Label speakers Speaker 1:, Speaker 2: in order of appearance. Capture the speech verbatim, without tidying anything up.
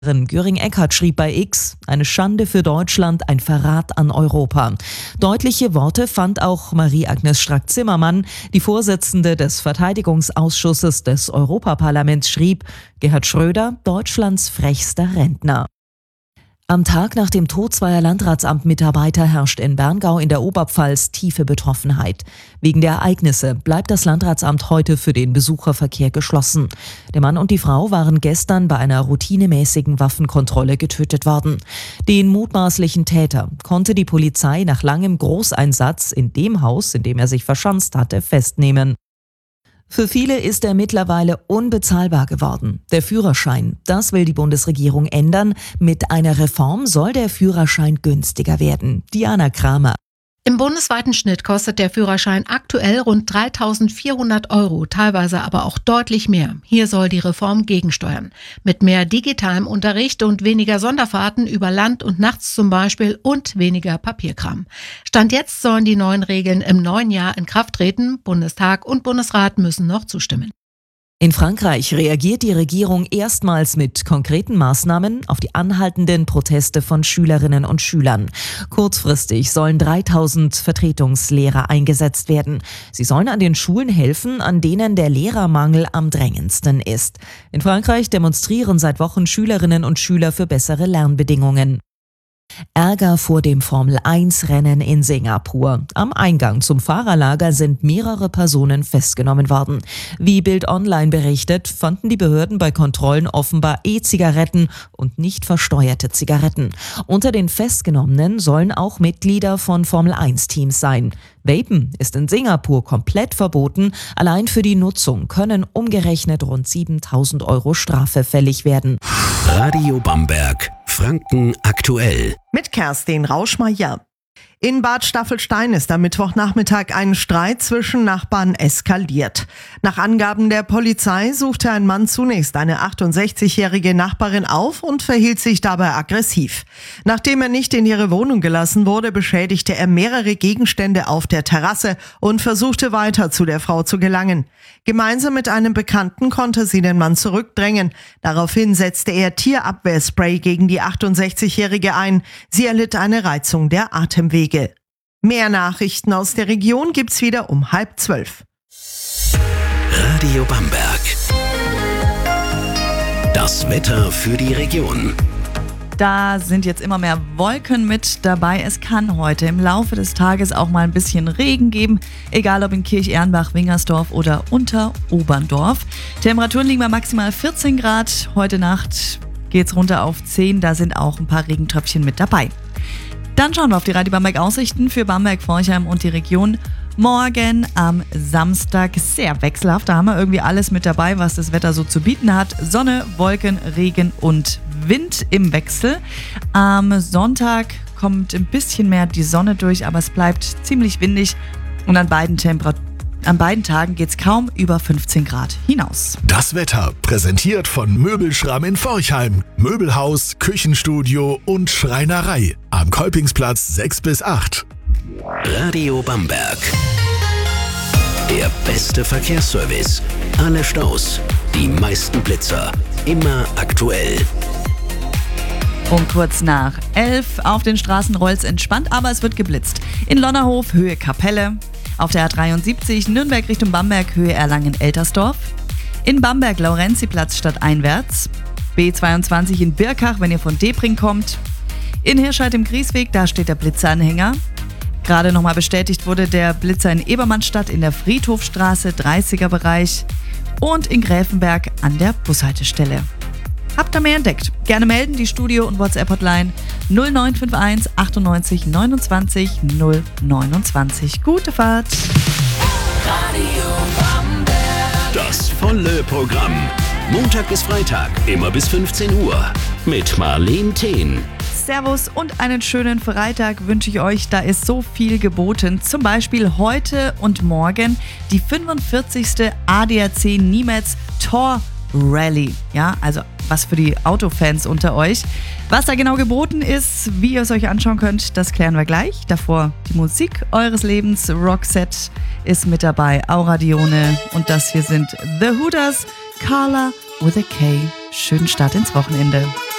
Speaker 1: Göring-Eckardt schrieb bei X: Eine Schande für Deutschland, ein Verrat an Europa. Deutliche Worte fand auch Marie-Agnes Strack-Zimmermann. Die Vorsitzende des Verteidigungsausschusses des Europaparlaments schrieb: Gerhard Schröder, Deutschlands frechster Rentner. Am Tag nach dem Tod zweier Landratsamtmitarbeiter herrscht in Berngau in der Oberpfalz tiefe Betroffenheit. Wegen der Ereignisse bleibt das Landratsamt heute für den Besucherverkehr geschlossen. Der Mann und die Frau waren gestern bei einer routinemäßigen Waffenkontrolle getötet worden. Den mutmaßlichen Täter konnte die Polizei nach langem Großeinsatz in dem Haus, in dem er sich verschanzt hatte, festnehmen. Für viele ist er mittlerweile unbezahlbar geworden. Der Führerschein, das will die Bundesregierung ändern. Mit einer Reform soll der Führerschein günstiger werden. Diana Kramer.
Speaker 2: Im bundesweiten Schnitt kostet der Führerschein aktuell rund dreitausendvierhundert Euro, teilweise aber auch deutlich mehr. Hier soll die Reform gegensteuern. Mit mehr digitalem Unterricht und weniger Sonderfahrten über Land und nachts zum Beispiel und weniger Papierkram. Stand jetzt sollen die neuen Regeln im neuen Jahr in Kraft treten. Bundestag und Bundesrat müssen noch zustimmen.
Speaker 1: In Frankreich reagiert die Regierung erstmals mit konkreten Maßnahmen auf die anhaltenden Proteste von Schülerinnen und Schülern. Kurzfristig sollen dreitausend Vertretungslehrer eingesetzt werden. Sie sollen an den Schulen helfen, an denen der Lehrermangel am drängendsten ist. In Frankreich demonstrieren seit Wochen Schülerinnen und Schüler für bessere Lernbedingungen. Ärger vor dem Formel eins Rennen in Singapur. Am Eingang zum Fahrerlager sind mehrere Personen festgenommen worden. Wie Bild Online berichtet, fanden die Behörden bei Kontrollen offenbar E-Zigaretten und nicht versteuerte Zigaretten. Unter den Festgenommenen sollen auch Mitglieder von Formel eins Teams sein. Vapen ist in Singapur komplett verboten. Allein für die Nutzung können umgerechnet rund siebentausend Euro Strafe fällig werden.
Speaker 3: Radio Bamberg, Franken aktuell.
Speaker 4: Mit Kerstin Rauschmeier. In Bad Staffelstein ist am Mittwochnachmittag ein Streit zwischen Nachbarn eskaliert. Nach Angaben der Polizei suchte ein Mann zunächst eine achtundsechzigjährige Nachbarin auf und verhielt sich dabei aggressiv. Nachdem er nicht in ihre Wohnung gelassen wurde, beschädigte er mehrere Gegenstände auf der Terrasse und versuchte weiter zu der Frau zu gelangen. Gemeinsam mit einem Bekannten konnte sie den Mann zurückdrängen. Daraufhin setzte er Tierabwehrspray gegen die achtundsechzigjährige ein. Sie erlitt eine Reizung der Atemwege. Mehr Nachrichten aus der Region gibt's wieder um halb zwölf.
Speaker 3: Radio Bamberg. Das Wetter für die Region.
Speaker 5: Da sind jetzt immer mehr Wolken mit dabei. Es kann heute im Laufe des Tages auch mal ein bisschen Regen geben, egal ob in Kirch-Ehrenbach, Wingersdorf oder Unteroberndorf. Temperaturen liegen bei maximal vierzehn Grad. Heute Nacht geht's runter auf zehn, da sind auch ein paar Regentröpfchen mit dabei. Dann schauen wir auf die Radio Bamberg Aussichten für Bamberg, Forchheim und die Region. Morgen am Samstag sehr wechselhaft. Da haben wir irgendwie alles mit dabei, was das Wetter so zu bieten hat. Sonne, Wolken, Regen und Wind im Wechsel. Am Sonntag kommt ein bisschen mehr die Sonne durch, aber es bleibt ziemlich windig. Und an beiden Temperaturen An beiden Tagen geht es kaum über fünfzehn Grad hinaus.
Speaker 6: Das Wetter präsentiert von Möbelschramm in Forchheim. Möbelhaus, Küchenstudio und Schreinerei. Am Kolpingsplatz sechs bis acht.
Speaker 3: Radio Bamberg. Der beste Verkehrsservice. Alle Staus, die meisten Blitzer. Immer aktuell.
Speaker 5: Um kurz nach elf auf den Straßen rollt's entspannt, aber es wird geblitzt. In Lonnerhof, Höhe Kapelle. Auf der A dreiundsiebzig Nürnberg Richtung Bamberg, Höhe Erlangen-Eltersdorf. In Bamberg Laurenziplatz stadteinwärts. B zweiundzwanzig in Birkach, wenn ihr von Debring kommt. In Hirscheid im Griesweg, da steht der Blitzeranhänger. Gerade nochmal bestätigt wurde der Blitzer in Ebermannstadt in der Friedhofstraße, dreißiger Bereich. Und in Gräfenberg an der Bushaltestelle. Habt ihr mehr entdeckt? Gerne melden, die Studio- und WhatsApp-Hotline null neun fünf eins achtundneunzig neunundzwanzig null neunundzwanzig. Gute Fahrt!
Speaker 3: Radio Bamberg. Das volle Programm. Montag bis Freitag, immer bis fünfzehn Uhr. Mit Marleen Thehn.
Speaker 5: Servus und einen schönen Freitag wünsche ich euch. Da ist so viel geboten. Zum Beispiel heute und morgen die fünfundvierzigste A D A C Niemetz Tor Rally. Ja, also was für die Autofans unter euch. Was da genau geboten ist, wie ihr es euch anschauen könnt, das klären wir gleich. Davor die Musik eures Lebens. Roxette ist mit dabei, Aura Dione und das hier sind The Hooters, Carla with a K. Schönen Start ins Wochenende.